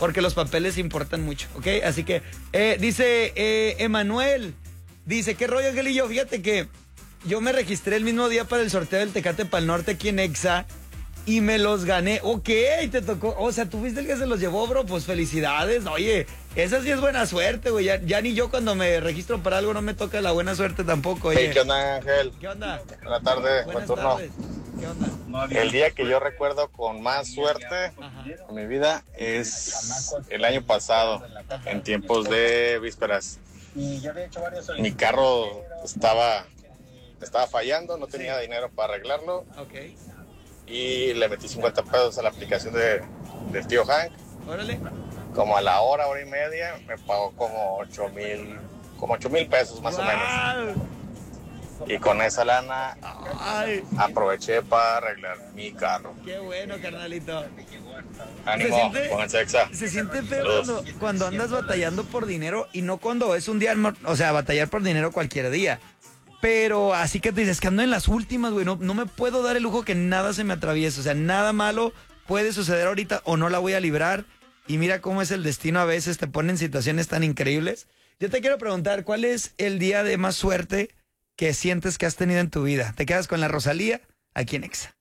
porque los papeles importan mucho, ¿ok? Así que, dice Emanuel, dice, ¿qué rollo, Angelillo? Fíjate que yo me registré el mismo día para el sorteo del Tecate Pal Norte aquí en Exa y me los gané. Ok, te tocó, o sea, ¿tú fuiste el que se los llevó, bro? Pues felicidades. Oye, esa sí es buena suerte, güey. Ya ni yo cuando me registro para algo no me toca la buena suerte tampoco, oye. Hey, ¿qué onda, Ángel? ¿Qué onda? Buenas tardes, buen Buenas turno. tardes. ¿Qué onda? El día que yo recuerdo con más suerte en mi vida es el año pasado, en tiempos de vísperas. Mi carro estaba fallando, no tenía dinero para arreglarlo. Ok. Y le metí 50 pesos a la aplicación del tío Hank. Órale. Como a la hora y media, me pagó como 8,000 pesos más o menos. Y con esa lana aproveché para arreglar mi carro. Qué bueno, carnalito. Ánimo, pónganse Exa. Se siente feo cuando andas batallando por dinero y no cuando es un día, o sea, batallar por dinero cualquier día. Pero así que te dices que ando en las últimas, güey, no me puedo dar el lujo que nada se me atraviese. O sea, nada malo puede suceder ahorita o no la voy a librar. Y mira cómo es el destino, a veces te pone en situaciones tan increíbles. Yo te quiero preguntar, ¿cuál es el día de más suerte que sientes que has tenido en tu vida? ¿Te quedas con la Rosalía? Aquí en Exa.